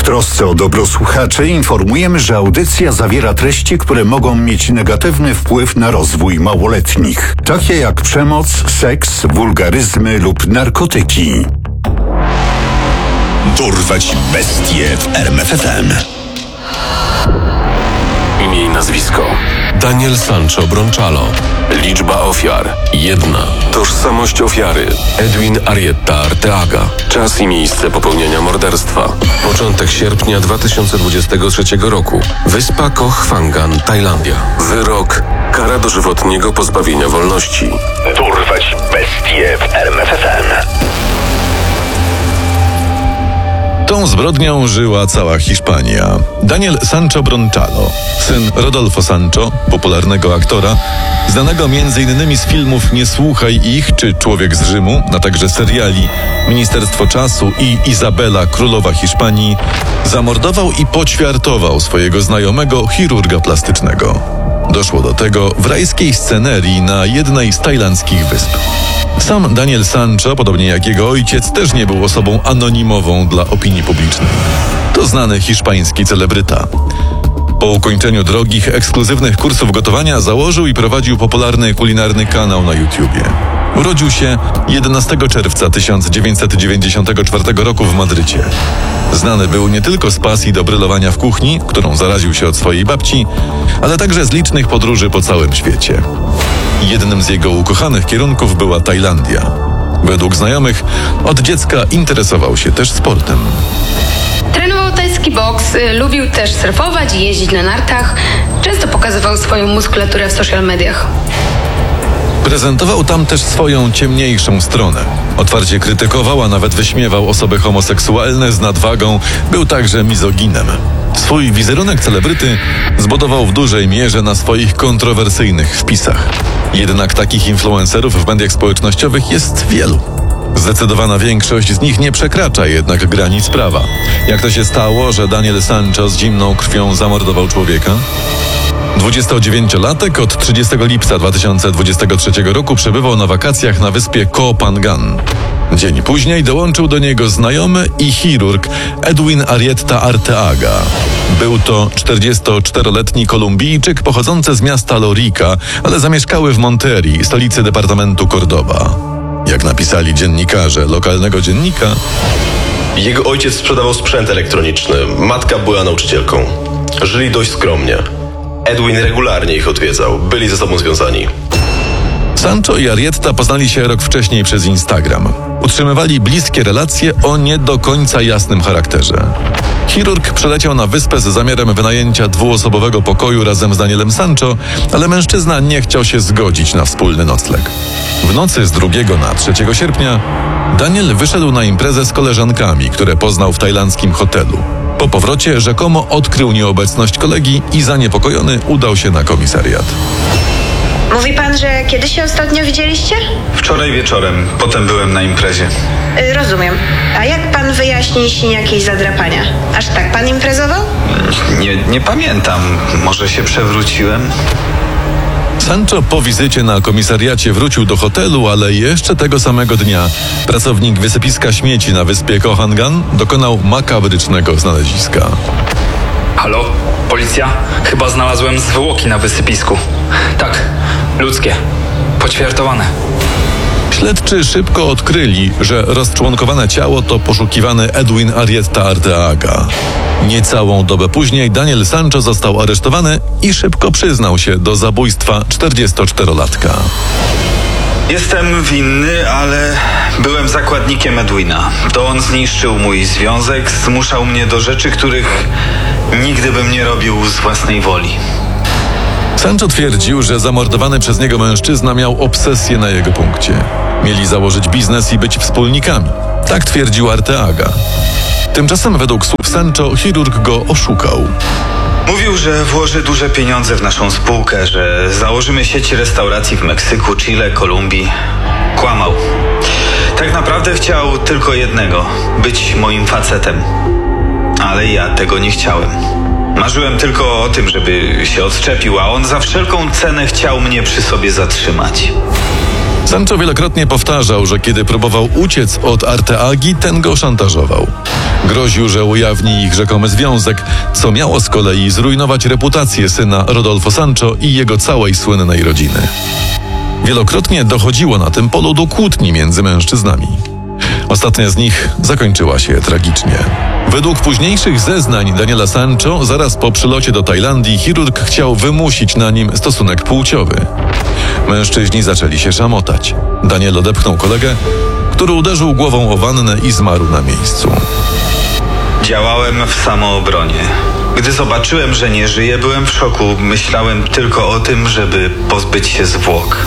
trosce o dobro słuchaczy informujemy, że audycja zawiera treści, które mogą mieć negatywny wpływ na rozwój małoletnich, takie jak przemoc, seks, wulgaryzmy lub narkotyki. Dorwać bestie w RMF FM. Imię i nazwisko: Daniel Sancho Bronczalo. Liczba ofiar: 1. Tożsamość ofiary: Edwin Arrieta Arteaga. Czas i miejsce popełnienia morderstwa: początek sierpnia 2023 roku. Wyspa Koh Phangan, Tajlandia. Wyrok: kara dożywotniego pozbawienia wolności. Dorwać bestie w RMF FM. Tą zbrodnią żyła cała Hiszpania. Daniel Sancho Bronczalo, syn Rodolfo Sancho, popularnego aktora, znanego m.in. z filmów Nie słuchaj ich czy Człowiek z Rzymu, a także seriali Ministerstwo Czasu i Izabela, Królowa Hiszpanii, zamordował i poćwiartował swojego znajomego chirurga plastycznego. Doszło do tego w rajskiej scenerii na jednej z tajlandzkich wysp. Sam Daniel Sancho, podobnie jak jego ojciec, też nie był osobą anonimową dla opinii publicznej. To znany hiszpański celebryta. Po ukończeniu drogich, ekskluzywnych kursów gotowania założył i prowadził popularny kulinarny kanał na YouTubie. Urodził się 11 czerwca 1994 roku w Madrycie. Znany był nie tylko z pasji do brylowania w kuchni, którą zaraził się od swojej babci, ale także z licznych podróży po całym świecie. Jednym z jego ukochanych kierunków była Tajlandia. Według znajomych od dziecka interesował się też sportem. Trenował tajski boks, lubił też surfować i jeździć na nartach. Często pokazywał swoją muskulaturę w social mediach. Prezentował tam też swoją ciemniejszą stronę. Otwarcie krytykował, a nawet wyśmiewał osoby homoseksualne z nadwagą. Był także mizoginem. Swój wizerunek celebryty zbudował w dużej mierze na swoich kontrowersyjnych wpisach. Jednak takich influencerów w mediach społecznościowych jest wielu. Zdecydowana większość z nich nie przekracza jednak granic prawa. Jak to się stało, że Daniel Sancho z zimną krwią zamordował człowieka? 29-latek od 30 lipca 2023 roku przebywał na wakacjach na wyspie Koh Phangan. Dzień później dołączył do niego znajomy i chirurg Edwin Arrieta Arteaga. Był to 44-letni Kolumbijczyk pochodzący z miasta Lorica, ale zamieszkały w Monterrey, stolicy departamentu Cordoba. Jak napisali dziennikarze lokalnego dziennika, jego ojciec sprzedawał sprzęt elektroniczny, matka była nauczycielką. Żyli dość skromnie. Edwin regularnie ich odwiedzał, byli ze sobą związani. Sancho i Arrieta poznali się rok wcześniej przez Instagram. Utrzymywali bliskie relacje o nie do końca jasnym charakterze. Chirurg przyleciał na wyspę z zamiarem wynajęcia dwuosobowego pokoju razem z Danielem Sancho, ale mężczyzna nie chciał się zgodzić na wspólny nocleg. W nocy z 2 na 3 sierpnia Daniel wyszedł na imprezę z koleżankami, które poznał w tajlandzkim hotelu. Po powrocie rzekomo odkrył nieobecność kolegi i zaniepokojony udał się na komisariat. Mówi pan, że kiedy się ostatnio widzieliście? Wczoraj wieczorem, potem byłem na imprezie. Rozumiem. A jak pan wyjaśni jakieś zadrapania? Aż tak pan imprezował? Nie pamiętam. Może się przewróciłem? Sancho po wizycie na komisariacie wrócił do hotelu, ale jeszcze tego samego dnia pracownik wysypiska śmieci na wyspie Koh Phangan dokonał makabrycznego znaleziska. Halo? Policja? Chyba znalazłem zwłoki na wysypisku. Tak, ludzkie. Poćwiartowane. Śledczy szybko odkryli, że rozczłonkowane ciało to poszukiwany Edwin Arrieta Arteaga. Niecałą dobę później Daniel Sancho został aresztowany i szybko przyznał się do zabójstwa 44-latka. Jestem winny, ale byłem zakładnikiem Edwina. To on zniszczył mój związek, zmuszał mnie do rzeczy, których nigdy bym nie robił z własnej woli. Sancho twierdził, że zamordowany przez niego mężczyzna miał obsesję na jego punkcie. Mieli założyć biznes i być wspólnikami. Tak twierdził Arteaga. Tymczasem według słów Sancho chirurg go oszukał. Mówił, że włoży duże pieniądze w naszą spółkę, że założymy sieć restauracji w Meksyku, Chile, Kolumbii. Kłamał. Tak naprawdę chciał tylko jednego – być moim facetem. Ale ja tego nie chciałem. Marzyłem tylko o tym, żeby się odczepił, a on za wszelką cenę chciał mnie przy sobie zatrzymać. Sancho wielokrotnie powtarzał, że kiedy próbował uciec od Arteagi, ten go szantażował. Groził, że ujawni ich rzekomy związek, co miało z kolei zrujnować reputację syna Rodolfo Sancho i jego całej słynnej rodziny. Wielokrotnie dochodziło na tym polu do kłótni między mężczyznami. Ostatnia z nich zakończyła się tragicznie. Według późniejszych zeznań Daniela Sancho, zaraz po przylocie do Tajlandii, chirurg chciał wymusić na nim stosunek płciowy. Mężczyźni zaczęli się szamotać. Daniel odepchnął kolegę, który uderzył głową o wannę i zmarł na miejscu. Działałem w samoobronie. Gdy zobaczyłem, że nie żyje, byłem w szoku. Myślałem tylko o tym, żeby pozbyć się zwłok.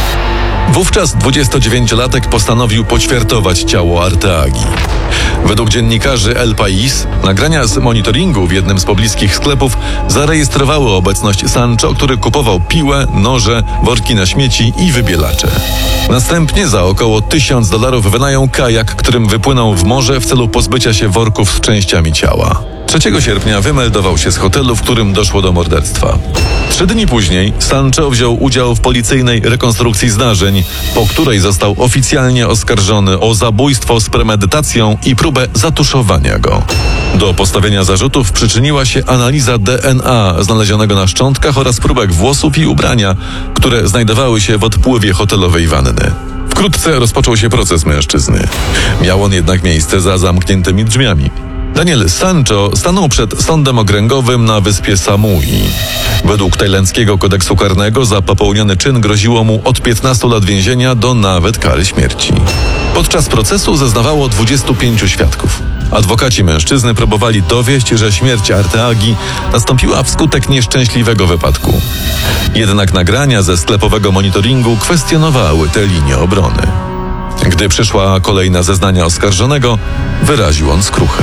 Wówczas 29-latek postanowił poćwiartować ciało Arteagi. Według dziennikarzy El País nagrania z monitoringu w jednym z pobliskich sklepów zarejestrowały obecność Sancho, który kupował piłę, noże, worki na śmieci i wybielacze. Następnie za około $1000 wynajął kajak, którym wypłynął w morze w celu pozbycia się worków z częściami ciała. 3 sierpnia wymeldował się z hotelu, w którym doszło do morderstwa. 3 dni później Sancho wziął udział w policyjnej rekonstrukcji zdarzeń, po której został oficjalnie oskarżony o zabójstwo z premedytacją i próbę zatuszowania go. Do postawienia zarzutów przyczyniła się analiza DNA znalezionego na szczątkach oraz próbek włosów i ubrania, które znajdowały się w odpływie hotelowej wanny. Wkrótce rozpoczął się proces mężczyzny. Miał on jednak miejsce za zamkniętymi drzwiami. Daniel Sancho stanął przed sądem okręgowym na wyspie Samui. Według tajlandzkiego kodeksu karnego za popełniony czyn groziło mu od 15 lat więzienia do nawet kary śmierci. Podczas procesu zeznawało 25 świadków. Adwokaci mężczyzny próbowali dowieść, że śmierć Arteagi nastąpiła wskutek nieszczęśliwego wypadku. Jednak nagrania ze sklepowego monitoringu kwestionowały tę linię obrony. Gdy przyszła kolej na zeznania oskarżonego, wyraził on skruchę.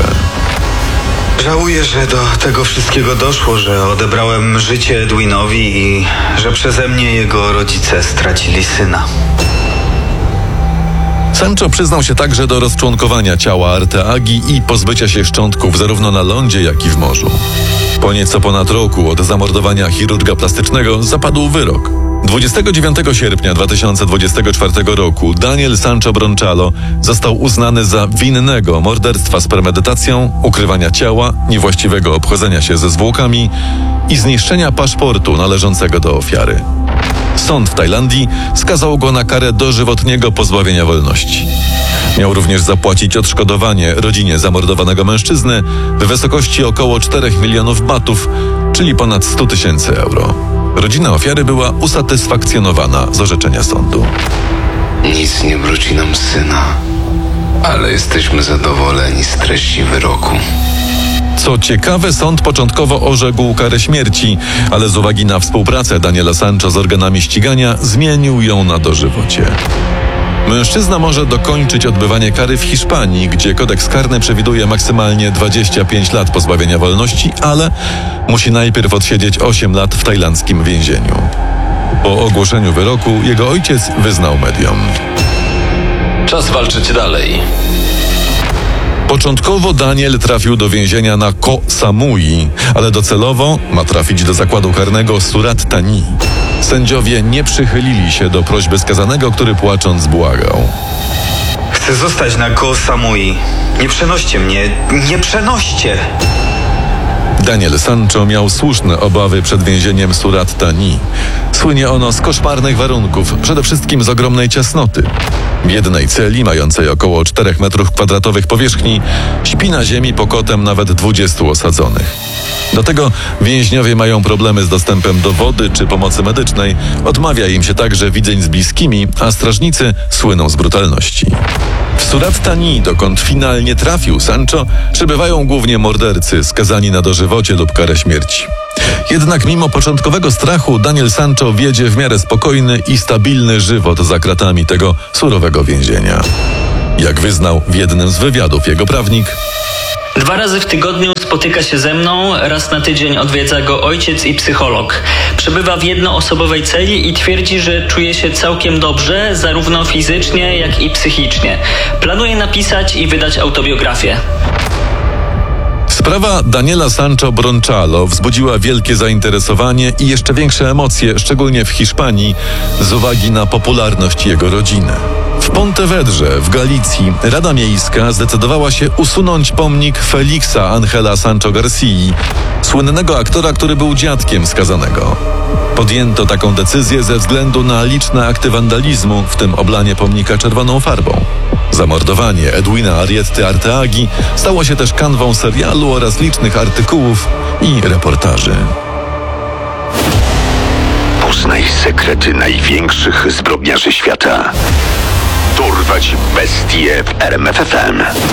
Żałuję, że do tego wszystkiego doszło, że odebrałem życie Edwinowi i że przeze mnie jego rodzice stracili syna. Sancho przyznał się także do rozczłonkowania ciała Arteagi i pozbycia się szczątków zarówno na lądzie, jak i w morzu. Po nieco ponad roku od zamordowania chirurga plastycznego zapadł wyrok. 29 sierpnia 2024 roku Daniel Sancho Bronchalo został uznany za winnego morderstwa z premedytacją, ukrywania ciała, niewłaściwego obchodzenia się ze zwłokami i zniszczenia paszportu należącego do ofiary. Sąd w Tajlandii skazał go na karę dożywotniego pozbawienia wolności. Miał również zapłacić odszkodowanie rodzinie zamordowanego mężczyzny w wysokości około 4 milionów batów, czyli ponad 100 000 euro. Rodzina ofiary była usatysfakcjonowana z orzeczenia sądu. Nic nie wróci nam syna, ale jesteśmy zadowoleni z treści wyroku. Co ciekawe, sąd początkowo orzekł karę śmierci, ale z uwagi na współpracę Daniela Sancho z organami ścigania zmienił ją na dożywocie. Mężczyzna może dokończyć odbywanie kary w Hiszpanii, gdzie kodeks karny przewiduje maksymalnie 25 lat pozbawienia wolności, ale musi najpierw odsiedzieć 8 lat w tajlandzkim więzieniu. Po ogłoszeniu wyroku jego ojciec wyznał mediom. Czas walczyć dalej. Początkowo Daniel trafił do więzienia na Koh Samui, ale docelowo ma trafić do zakładu karnego Surat Thani. Sędziowie nie przychylili się do prośby skazanego, który płacząc błagał. Chcę zostać na Koh Samui. Nie przenoście mnie, nie przenoście! Daniel Sancho miał słuszne obawy przed więzieniem Surat Thani. Słynie ono z koszmarnych warunków, przede wszystkim z ogromnej ciasnoty. W jednej celi, mającej około 4 m² powierzchni, śpi na ziemi pokotem nawet 20 osadzonych. Do tego więźniowie mają problemy z dostępem do wody czy pomocy medycznej, odmawia im się także widzeń z bliskimi, a strażnicy słyną z brutalności. W Surat Thani, dokąd finalnie trafił Sancho, przebywają głównie mordercy skazani na dożywocie lub karę śmierci. Jednak mimo początkowego strachu Daniel Sancho wiedzie w miarę spokojny i stabilny żywot za kratami tego surowego więzienia. Jak wyznał w jednym z wywiadów jego prawnik, 2 razy w tygodniu spotyka się ze mną, raz na tydzień odwiedza go ojciec i psycholog. Przebywa w jednoosobowej celi i twierdzi, że czuje się całkiem dobrze, zarówno fizycznie, jak i psychicznie. Planuje napisać i wydać autobiografię. Sprawa Daniela Sancho Bronchalo wzbudziła wielkie zainteresowanie i jeszcze większe emocje, szczególnie w Hiszpanii, z uwagi na popularność jego rodziny. W Pontevedrze w Galicji Rada Miejska zdecydowała się usunąć pomnik Felixa Angela Sancho Garcii, słynnego aktora, który był dziadkiem skazanego. Podjęto taką decyzję ze względu na liczne akty wandalizmu, w tym oblanie pomnika czerwoną farbą. Zamordowanie Edwina Arrietty Arteagi stało się też kanwą serialu oraz licznych artykułów i reportaży. Poznaj sekrety największych zbrodniarzy świata. Dorwać bestie w RMF FM.